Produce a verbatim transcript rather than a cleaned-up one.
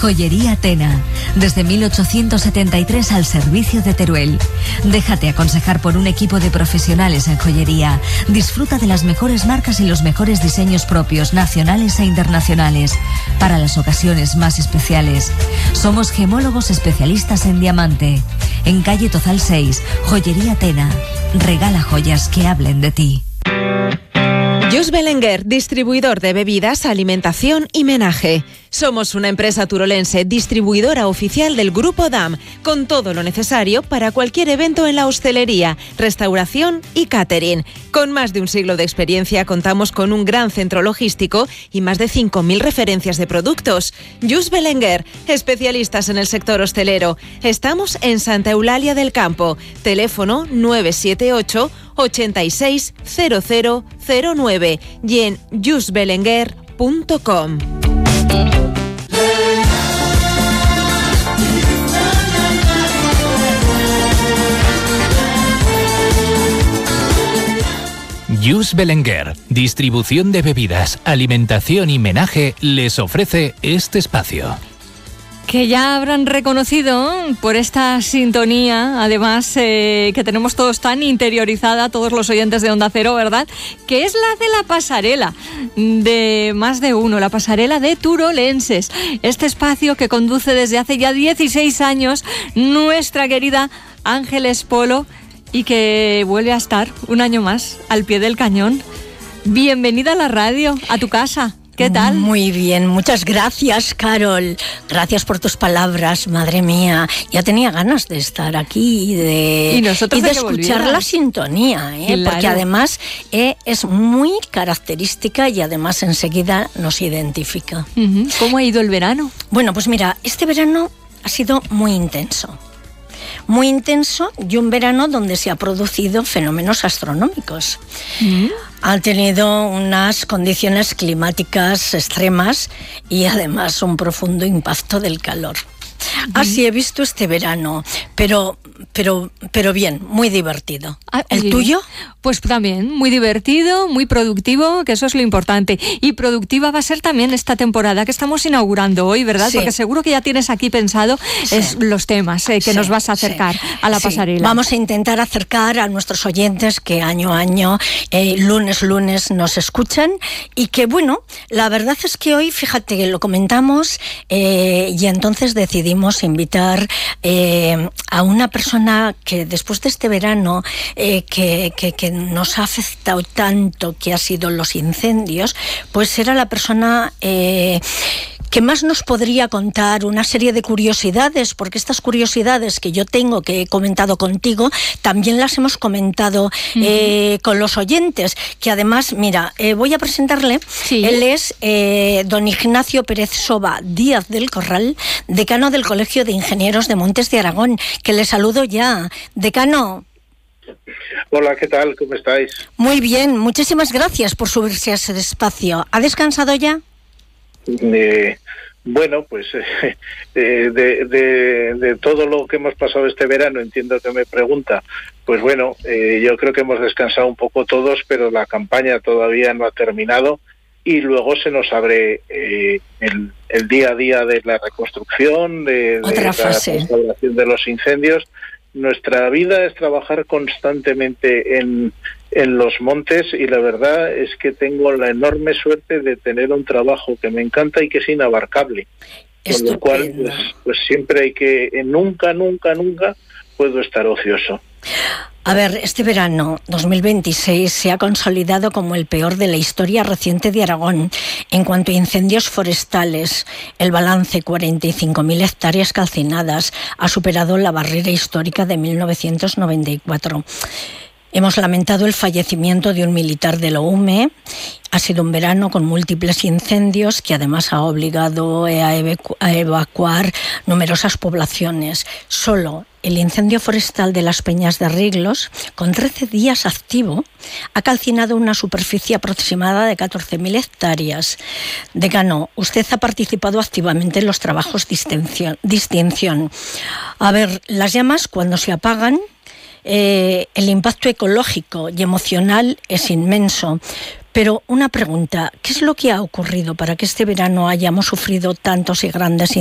Joyería Tena, desde mil ochocientos setenta y tres al servicio de Teruel. Déjate aconsejar por un equipo de profesionales en joyería. Disfruta de las mejores marcas y los mejores diseños propios, nacionales e internacionales, para las ocasiones más especiales. Somos gemólogos especialistas en diamante. En calle Tozal seis, Joyería Tena. Regala joyas que hablen de ti. Just Belenguer, distribuidor de bebidas, alimentación y menaje. Somos una empresa turolense, distribuidora oficial del Grupo D A M, con todo lo necesario para cualquier evento en la hostelería, restauración y catering. Con más de un siglo de experiencia, contamos con un gran centro logístico y más de cinco mil referencias de productos. Just Belenguer, especialistas en el sector hostelero. Estamos en Santa Eulalia del Campo. Teléfono nueve siete ocho, ochenta y seis, cero cero cero nueve y en just belenguer punto com. Just Belenguer, distribución de bebidas, alimentación y menaje, les ofrece este espacio. Que ya habrán reconocido por esta sintonía, además eh, que tenemos todos tan interiorizada, todos los oyentes de Onda Cero, ¿verdad? Que es la de la pasarela de más de uno, la pasarela de turolenses. Este espacio que conduce desde hace ya dieciséis años nuestra querida Ángeles Polo y que vuelve a estar un año más al pie del cañón. Bienvenida a la radio, a tu casa. ¿Qué tal? Muy bien, muchas gracias, Carol. Gracias por tus palabras, madre mía. Ya tenía ganas de estar aquí y de, y nosotros y de, de escuchar volviera. la sintonía, ¿eh? Claro. Porque además eh, es muy característica y además enseguida nos identifica. Uh-huh. ¿Cómo ha ido el verano? Bueno, pues mira, este verano ha sido muy intenso. Muy intenso y un verano donde se han producido fenómenos astronómicos. Mm. Han tenido unas condiciones climáticas extremas y además un profundo impacto del calor. Mm. Así he visto este verano, pero, pero, pero bien, muy divertido. Ah, ¿El oye, tuyo? Pues también, muy divertido, muy productivo, que eso es lo importante. Y productiva va a ser también esta temporada que estamos inaugurando hoy, ¿verdad? Sí. Porque seguro que ya tienes aquí pensado Sí. es los temas eh, que Sí, nos vas a acercar sí. a la Sí. pasarela. Vamos a intentar acercar a nuestros oyentes que año a año, eh, lunes, lunes nos escuchan y que bueno, la verdad es que hoy, fíjate, que lo comentamos eh, y entonces decidimos invitar eh, a una persona que después de este verano eh, que, que, que nos ha afectado tanto, que ha sido los incendios, pues era la persona eh, que más nos podría contar una serie de curiosidades, porque estas curiosidades que yo tengo, que he comentado contigo, también las hemos comentado uh-huh. eh, con los oyentes, que además, mira, eh, voy a presentarle. Sí. Él es eh, don Ignacio Pérez Soba Díaz del Corral, decano del Colegio de Ingenieros de Montes de Aragón, que le saludo ya. Decano. Hola, ¿qué tal? ¿Cómo estáis? Muy bien, muchísimas gracias por subirse a ese espacio. ¿Ha descansado ya? Eh, bueno, pues eh, de, de, de todo lo que hemos pasado este verano, entiendo que me pregunta, pues bueno, eh, yo creo que hemos descansado un poco todos, pero la campaña todavía no ha terminado y luego se nos abre eh, el, el día a día de la reconstrucción, de, de la restauración de los incendios. Nuestra vida es trabajar constantemente en, en los montes y la verdad es que tengo la enorme suerte de tener un trabajo que me encanta y que es inabarcable. Con lo cual, pues, pues siempre hay que, nunca, nunca, nunca puedo estar ocioso. A ver, este verano dos mil veintiséis se ha consolidado como el peor de la historia reciente de Aragón en cuanto a incendios forestales. El balance, cuarenta y cinco mil hectáreas calcinadas, ha superado la barrera histórica de mil novecientos noventa y cuatro. Hemos lamentado el fallecimiento de un militar de la U M E. Ha sido un verano con múltiples incendios que además ha obligado a, evacu- a evacuar numerosas poblaciones. Solo el incendio forestal de las Peñas de Riglos, con trece días activo, ha calcinado una superficie aproximada de catorce mil hectáreas. Decano, usted ha participado activamente en los trabajos de extinción. de extinción. A ver, las llamas cuando se apagan, Eh, el impacto ecológico y emocional es inmenso. Pero una pregunta, ¿qué es lo que ha ocurrido para que este verano hayamos sufrido tantos y grandes incendios?